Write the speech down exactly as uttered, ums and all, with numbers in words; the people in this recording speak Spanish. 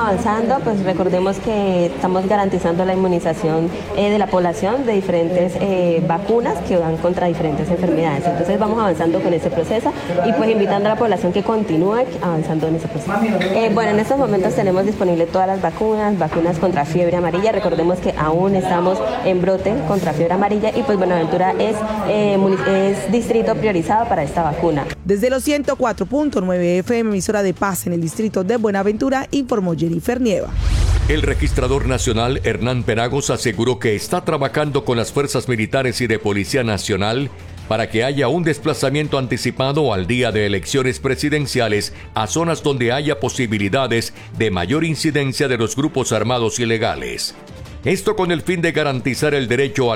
avanzando, pues recordemos que estamos garantizando la inmunización eh, de la población de diferentes eh, vacunas que van contra diferentes enfermedades. Entonces vamos avanzando con ese proceso y pues invitando a la población que continúe avanzando en ese proceso. Eh, bueno, en estos momentos tenemos disponible todas las vacunas, vacunas contra fiebre amarilla. Recordemos que aún estamos en brote contra fiebre amarilla y pues Buenaventura es, eh, es distrito priorizado para esta vacuna. Desde los ciento cuatro punto nueve F M, emisora de Paz en el distrito de Buenaventura, informó Jennifer Nieva. El registrador nacional Hernán Penagos aseguró que está trabajando con las fuerzas militares y de Policía Nacional para que haya un desplazamiento anticipado al día de elecciones presidenciales a zonas donde haya posibilidades de mayor incidencia de los grupos armados ilegales. Esto con el fin de garantizar el derecho a